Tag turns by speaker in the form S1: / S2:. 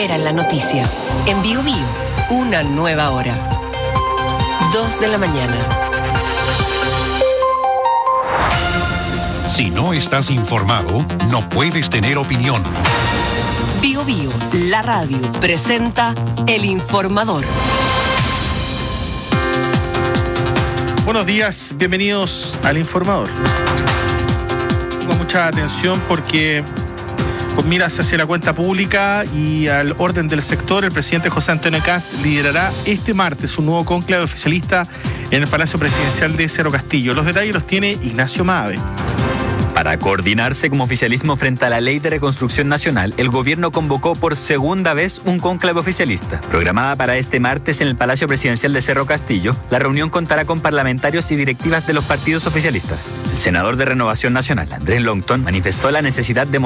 S1: primera en la noticia. En Bio Bio, una nueva hora. 2 de la mañana.
S2: Si no estás informado, no puedes tener opinión.
S1: Bio Bio, la radio, presenta El Informador.
S3: Buenos días, bienvenidos al Informador. Con mucha atención porque con miras hacia la cuenta pública y al orden del sector, el presidente José Antonio Kast liderará este martes un nuevo cónclave oficialista en el Palacio Presidencial de Cerro Castillo. Los detalles los tiene Ignacio Maave.
S4: Para coordinarse como oficialismo frente a la Ley de Reconstrucción Nacional, el gobierno convocó por segunda vez un cónclave oficialista. Programada para este martes en el Palacio Presidencial de Cerro Castillo, la reunión contará con parlamentarios y directivas de los partidos oficialistas. El senador de Renovación Nacional, Andrés Longton, manifestó la necesidad de